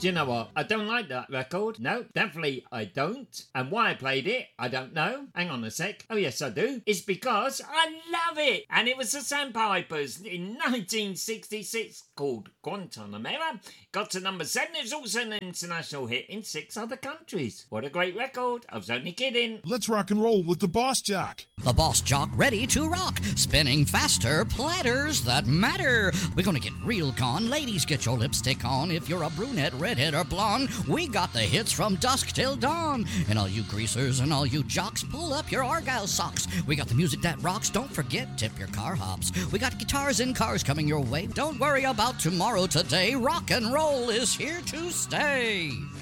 Do you know what? I don't like that record. No, definitely I don't. And why I played it, I don't know. Hang on a sec. Oh yes, I do. It's because I love it. And it was the Sandpipers in 1966 called Guantanamera. Got to number 7. It's also an international hit in 6 other countries. What a great record. I was only kidding. Let's rock and roll with the Boss Jock. The Boss Jock ready to rock. Spinning faster, platters that matter. We're gonna get real con. Ladies, get your lipstick on. If you're a brunette, redhead, or blonde, we got the hits from dusk till dawn. And all you greasers and all you jocks, pull up your Argyle socks. We got the music that rocks. Don't forget, tip your car hops. We got guitars and cars coming your way. Don't worry about tomorrow, today. Rock and roll is here to stay.